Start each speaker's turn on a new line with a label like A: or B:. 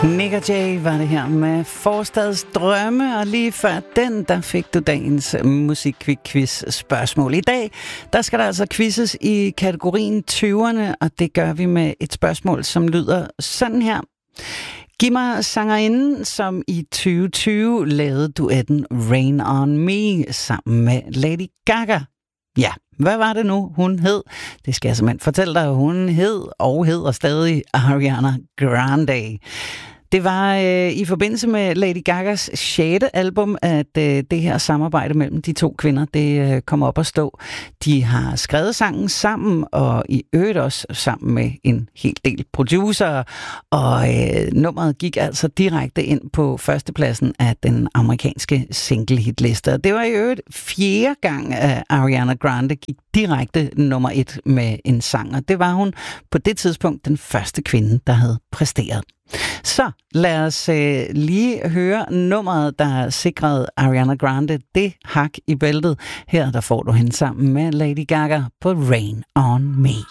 A: Nick og Jay var det her med Forstadsdrømme, og lige før den, der fik du dagens musikquiz spørgsmål. I dag, der skal der altså quizzes i kategorien 20'erne, og det gør vi med et spørgsmål, som lyder sådan her. Giv mig sangerinden, som i 2020 lavede duetten Rain on Me sammen med Lady Gaga. Ja, hvad var det nu, hun hed? Det skal jeg simpelthen fortælle dig. Hun hedder stadig Ariana Grande. Det var i forbindelse med Lady Gagas 6. album, at det her samarbejde mellem de to kvinder, det kom op at stå. De har skrevet sangen sammen, og i øvrigt også sammen med en hel del producer. Og nummeret gik altså direkte ind på førstepladsen af den amerikanske single-hitliste. Det var i øvrigt 4. gang, at Ariana Grande gik direkte nummer 1 med en sang. Og det var hun på det tidspunkt den første kvinde, der havde præsteret. Så lad os lige høre nummeret, der sikrede Ariana Grande det hak i bæltet. Her der får du hende sammen med Lady Gaga på Rain on Me.